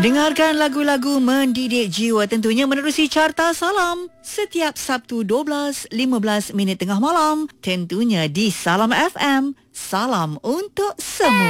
Dengarkan lagu-lagu mendidik jiwa tentunya menerusi Carta Salam setiap Sabtu 12.15 minit tengah malam tentunya di Salam FM. Salam untuk semua.